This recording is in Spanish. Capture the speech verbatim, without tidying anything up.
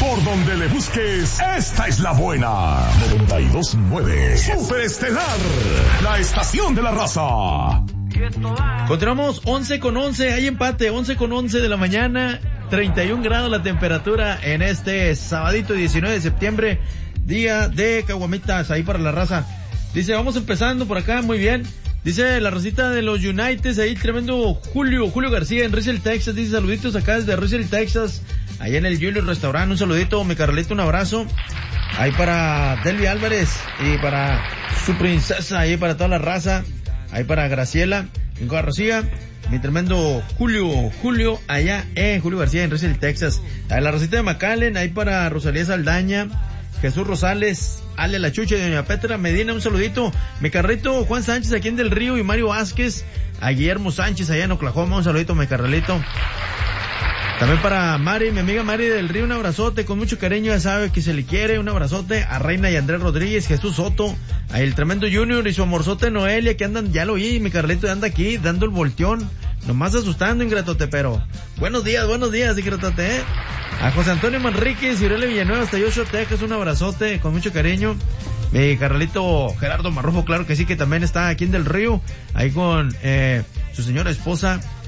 Por donde le busques, esta es la buena. noventa y dos punto nueve Super Estelar, la estación de la raza. Continuamos once con once, hay empate, once con once de la mañana, treinta y un grados la temperatura en este sabadito diecinueve de septiembre, día de caguamitas ahí para la raza. Dice, vamos empezando por acá, muy bien. Dice la racita de los United, ahí tremendo Julio, Julio García en Russell, Texas, dice saluditos acá desde Russell, Texas, allá en el Julio Restaurant, un saludito, mi Carlito, un abrazo. Ahí para Delvi Álvarez y para su princesa, ahí para toda la raza. Ahí para Graciela, en García, mi tremendo Julio, Julio, allá, eh, Julio García en Russell, Texas. Ahí la racita de McAllen, ahí para Rosalía Saldaña, Jesús Rosales, Ale La Chucha y doña Petra Medina, un saludito. Mi carrito, Juan Sánchez aquí en Del Río y Mario Vázquez, a Guillermo Sánchez allá en Oklahoma, un saludito, mi carrelito. También para Mari, mi amiga Mari del Río, un abrazote, con mucho cariño, ya sabe que se le quiere, un abrazote a Reina y Andrés Rodríguez, Jesús Soto, a el tremendo Junior y su amorzote Noelia, que andan, ya lo oí, mi Carlito anda aquí, dando el volteón, nomás asustando, ingratote, pero buenos días, buenos días, ingratote, eh. A José Antonio Manríquez y Aurelia Villanueva hasta Yoshua, Texas, un abrazote, con mucho cariño. Mi Carlito Gerardo Marrufo, claro que sí, que también está aquí en Del Río, ahí con, eh, su señora esposa,